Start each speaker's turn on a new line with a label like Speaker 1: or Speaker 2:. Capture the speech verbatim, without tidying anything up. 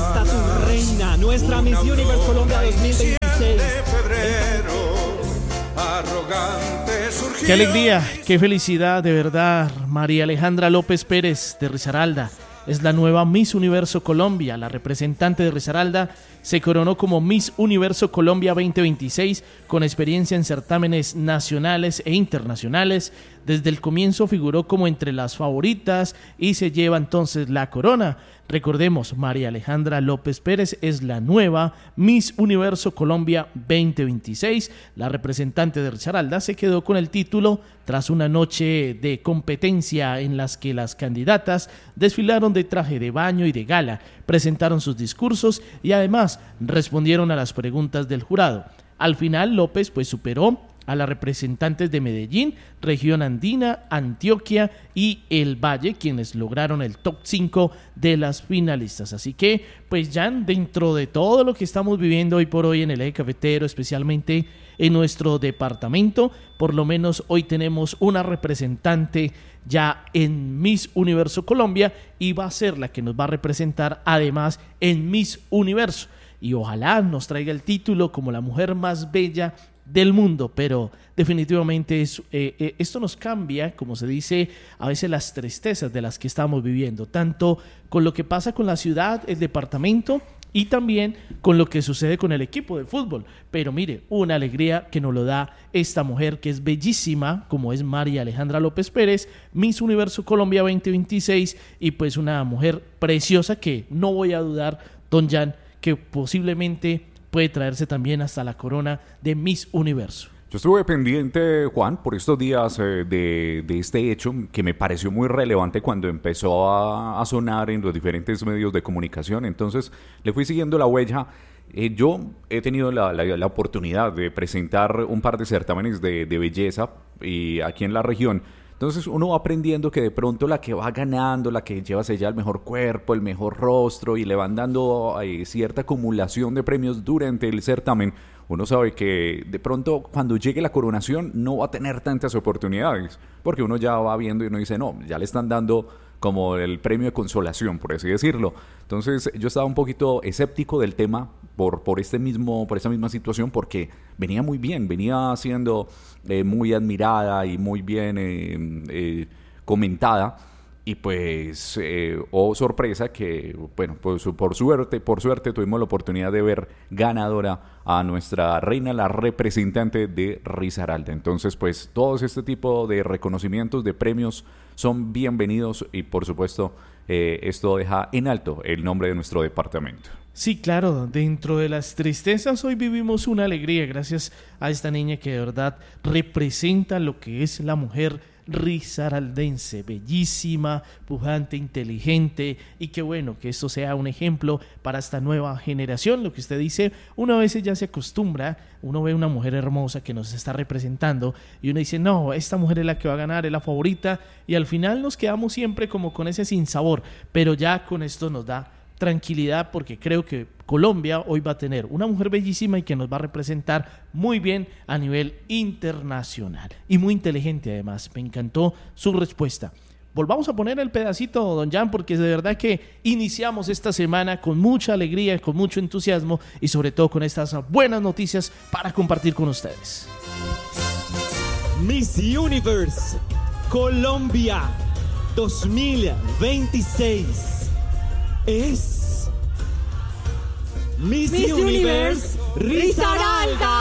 Speaker 1: está tu reina, nuestra Miss Universe Colombia dos mil veintiséis.
Speaker 2: Qué alegría, qué felicidad, de verdad. María Alejandra López Pérez de Risaralda es la nueva Miss Universo Colombia. La representante de Risaralda se coronó como Miss Universo Colombia veinte veintiséis con experiencia en certámenes nacionales e internacionales. Desde el comienzo figuró como entre las favoritas y se lleva entonces la corona. Recordemos, María Alejandra López Pérez es la nueva Miss Universo Colombia veinte veintiséis. La representante de Risaralda se quedó con el título tras una noche de competencia en las que las candidatas desfilaron de traje de baño y de gala, presentaron sus discursos y además respondieron a las preguntas del jurado. Al final, López pues superó a las representantes de Medellín, región andina, Antioquia y el Valle, quienes lograron el top cinco de las finalistas. Así que, pues ya dentro de todo lo que estamos viviendo hoy por hoy en el eje cafetero, especialmente en nuestro departamento, por lo menos hoy tenemos una representante ya en Miss Universo Colombia y va a ser la que nos va a representar además en Miss Universo. Y ojalá nos traiga el título como la mujer más bella del mundo, pero definitivamente es, eh, eh, esto nos cambia, como se dice, a veces las tristezas de las que estamos viviendo, tanto con lo que pasa con la ciudad, el departamento y también con lo que sucede con el equipo de fútbol. Pero mire, una alegría que nos lo da esta mujer que es bellísima, como es María Alejandra López Pérez, Miss Universo Colombia veinte veintiséis, y pues una mujer preciosa que no voy a dudar, don Jan, que posiblemente puede traerse también hasta la corona de Miss Universo.
Speaker 3: Yo estuve pendiente, Juan, por estos días eh, de, de este hecho que me pareció muy relevante cuando empezó a, a sonar en los diferentes medios de comunicación. Entonces le fui siguiendo la huella. Eh, yo he tenido la, la, la oportunidad de presentar un par de certámenes de, de belleza y aquí en la región. Entonces uno va aprendiendo que de pronto la que va ganando, la que lleva ya el mejor cuerpo, el mejor rostro y le van dando eh, cierta acumulación de premios durante el certamen, uno sabe que de pronto cuando llegue la coronación no va a tener tantas oportunidades, porque uno ya va viendo y uno dice, no, ya le están dando como el premio de consolación, por así decirlo. Entonces yo estaba un poquito escéptico del tema por, por, este mismo, por esta misma situación, porque venía muy bien, venía siendo eh, muy admirada y muy bien eh, eh, comentada. Y pues, eh, oh sorpresa que, bueno, pues por suerte, por suerte tuvimos la oportunidad de ver ganadora a nuestra reina, la representante de Risaralda. Entonces, pues, todos este tipo de reconocimientos, de premios, son bienvenidos y, por supuesto, eh, esto deja en alto el nombre de nuestro departamento.
Speaker 2: Sí, claro, dentro de las tristezas hoy vivimos una alegría gracias a esta niña que de verdad representa lo que es la mujer risaraldense, bellísima, pujante, inteligente, y qué bueno que esto sea un ejemplo para esta nueva generación. Lo que usted dice, una vez ya se acostumbra, uno ve una mujer hermosa que nos está representando y uno dice, no, esta mujer es la que va a ganar, es la favorita, y al final nos quedamos siempre como con ese sinsabor, pero ya con esto nos da tranquilidad porque creo que Colombia hoy va a tener una mujer bellísima y que nos va a representar muy bien a nivel internacional y muy inteligente además. Me encantó su respuesta. Volvamos a poner el pedacito, don Jan, porque de verdad que iniciamos esta semana con mucha alegría, con mucho entusiasmo y sobre todo con estas buenas noticias para compartir con ustedes.
Speaker 1: Miss Universe Colombia dos mil veintiséis es Miss, Miss Universe Risaralda.